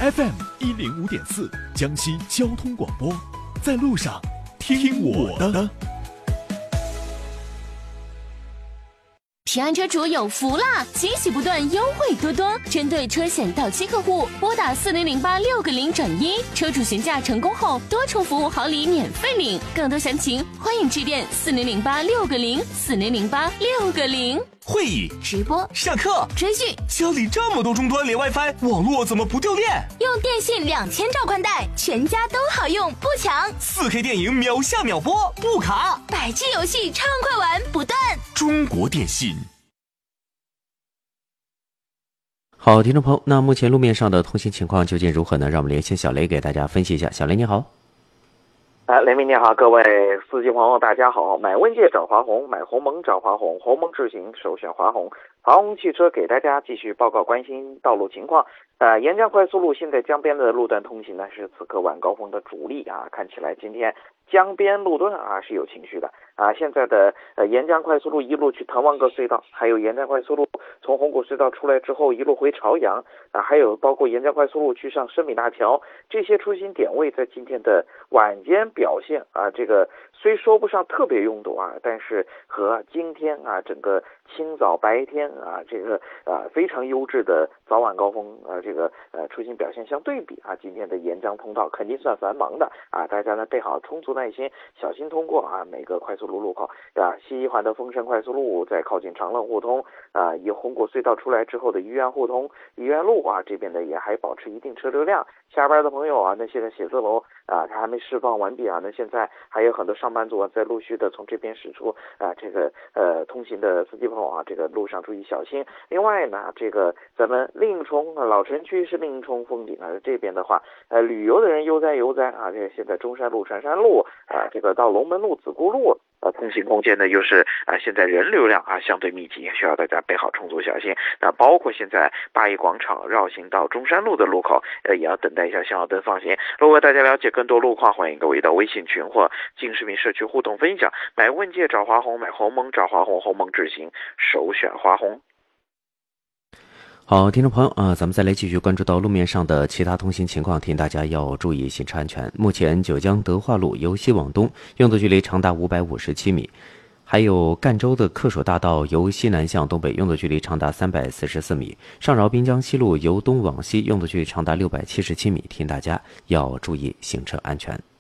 FM105.4江西交通广播，在路上听我的。 平安车主有福啦！惊喜不断，优惠多多。针对车险到期客户，拨打4008-6个0转1，车主询价成功后，多重服务好礼免费领。更多详情，欢迎致电4008-6个0，4008-6个0。 会议、 直播、 上课、 追剧， 家里这么多终端连 WiFi， 网络怎么不掉电？ 用电信2000兆宽带，全家都好用，不抢。 4K 电影秒下秒播，不卡。 100G 游戏畅快玩不断。 中国电信。 好，听众朋友，那目前路面上的通行情况究竟如何呢？让我们连线小雷给大家分析一下。小雷你好。 雷鸣你好，各位司机朋友大家好。买问界找华虹，买鸿蒙找华虹，鸿蒙智行首选华虹。华虹汽车给大家继续报告关心道路情况。沿江快速路现在江边的路段通行呢是此刻晚高峰的主力啊，看起来今天江边路段啊是有情绪的啊。现在的沿江快速路一路去滕王阁隧道，还有沿江快速路从红谷隧道出来之后一路回朝阳啊，还有包括沿江快速路去上深米大桥，这些出行点位在今天的晚间表现啊，这个虽说不上特别拥堵啊，但是和今天啊整个清早白天啊这个非常优质的早晚高峰这个出行表现相对比啊，今天的沿江通道肯定算繁忙的啊，大家呢备好充足耐心，小心通过啊每个快速路路口啊。西一环的丰山快速路在靠近长乐互通啊，以红谷隧道出来之后的愚园互通、愚园路啊这边呢也还保持一定车流量。下班的朋友啊，那现在写字楼啊它还没释放完毕啊，那现在还有很多上班族啊在陆续的从这边驶出啊，这个通行的司机朋友啊，这个路上注意小心。另外呢，这个咱们令冲老城区是令冲风景啊，这边的话旅游的人悠哉悠哉啊，这个现在中山路、船山路啊，这个到龙门路、子固路通行空间呢又是现在人流量相对密集，需要大家备好充足小心。那包括现在八一广场绕行到中山路的路口也要等待一下信号灯放行。如果大家了解更多路况，欢迎各位到微信群或金视频社区互动分享。买问界找华虹，买鸿蒙找华虹，鸿蒙智行首选华虹。 好，听众朋友咱们再来继续关注到路面上的其他通行情况，提醒大家要注意行车安全。目前九江德化路由西往东拥堵距离长达557米，还有赣州的客属大道由西南向东北拥堵距离长达344米，上饶滨江西路由东往西拥堵距离长达677米，提醒大家要注意行车安全。